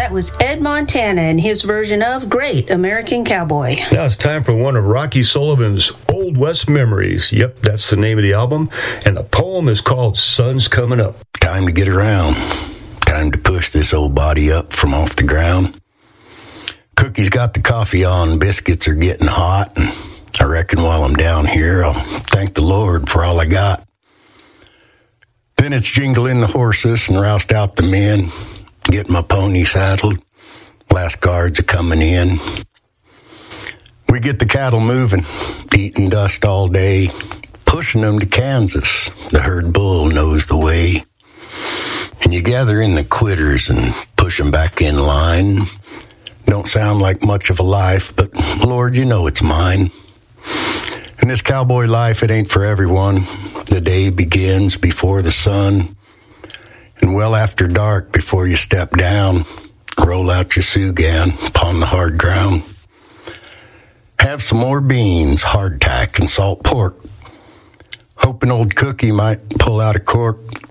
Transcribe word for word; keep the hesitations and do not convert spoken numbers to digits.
That was Ed Montana and his version of Great American Cowboy. Now it's time for one of Rocky Sullivan's Old West memories. Yep, that's the name of the album. And the poem is called Sun's Coming Up. Time to get around. Time to push this old body up from off the ground. Cookie's got the coffee on, biscuits are getting hot, and I reckon while I'm down here, I'll thank the Lord for all I got. Then it's jingling the horses and roust out the men, get my pony saddled, last guards are coming in. We get the cattle moving, eating dust all day, pushing them to Kansas, the herd bull knows the way. And you gather in the quitters and push them back in line. Don't sound like much of a life, but Lord, you know it's mine. And this cowboy life, it ain't for everyone. The day begins before the sun, and well after dark before you step down, roll out your sugan upon the hard ground. Have some more beans, hardtack, and salt pork. Hoping old Cookie might pull out a cork.